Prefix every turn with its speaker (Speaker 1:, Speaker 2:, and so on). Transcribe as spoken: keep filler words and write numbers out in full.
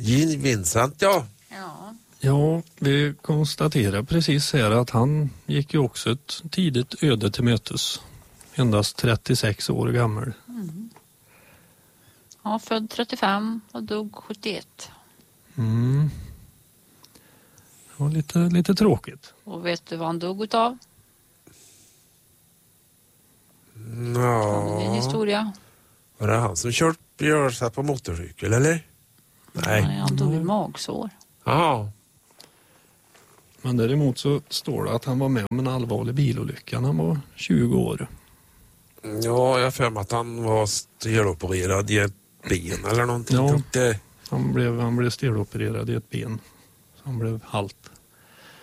Speaker 1: Gene Vincent, ja.
Speaker 2: Ja.
Speaker 3: Ja, vi konstaterar precis här att han gick ju också ett tidigt öde till mötes. Endast trettiosex år gammal.
Speaker 2: Mm. Ja, född trettiofem och dog sjuttioett.
Speaker 3: Mm. Det var lite, lite tråkigt.
Speaker 2: Och vet du vad han dog utav?
Speaker 1: Ja.
Speaker 2: Det är en historia.
Speaker 1: Var det han som kört björnsatt på motorcykel, eller? Nej.
Speaker 2: Nej, han dog i magsår.
Speaker 1: Ja.
Speaker 3: Men däremot så står det att han var med om en allvarlig bilolycka när han var tjugo år.
Speaker 1: Ja, jag har för mig att han var stelopererad i ett ben eller någonting.
Speaker 3: Ja.
Speaker 1: Det...
Speaker 3: Han blev, han blev stelopererad i ett ben. Så han blev halt.